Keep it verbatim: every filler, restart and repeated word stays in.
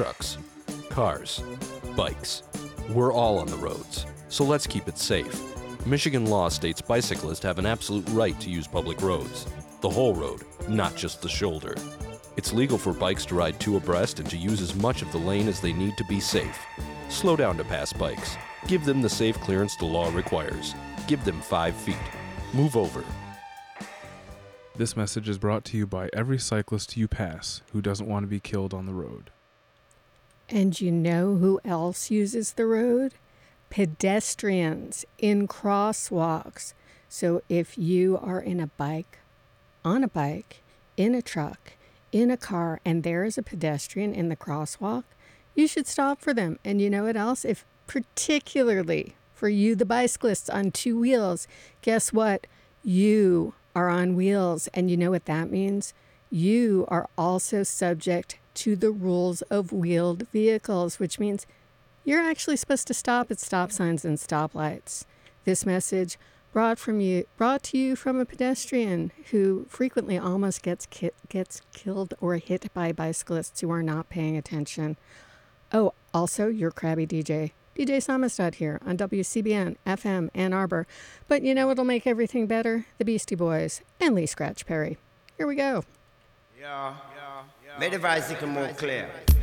trucks, cars, bikes. We're all on the roads, so let's keep it safe. Michigan law states bicyclists have an absolute right to use public roads. The whole road, not just the shoulder. It's legal for bikes to ride two abreast and to use as much of the lane as they need to be safe. Slow down to pass bikes. Give them the safe clearance the law requires. Give them five feet. Move over. This message is brought to you by every cyclist you pass who doesn't want to be killed on the road. And you know who else uses the road? Pedestrians in crosswalks. So if you are in a bike, on a bike, in a truck, in a car, and there is a pedestrian in the crosswalk, you should stop for them. And you know what else? If particularly for you, the bicyclists on two wheels, guess what? You are on wheels. And you know what that means? You are also subject to the rules of wheeled vehicles, which means you're actually supposed to stop at stop signs and stoplights. This message brought from you, brought to you from a pedestrian who frequently almost gets ki- gets killed or hit by bicyclists who are not paying attention. Oh, also your crabby D J, D J Samastad here on W C B N F M Ann Arbor. But you know what'll make everything better? The Beastie Boys and Lee Scratch Perry. Here we go. Yeah, yeah, yeah. Made the bicycle more clear.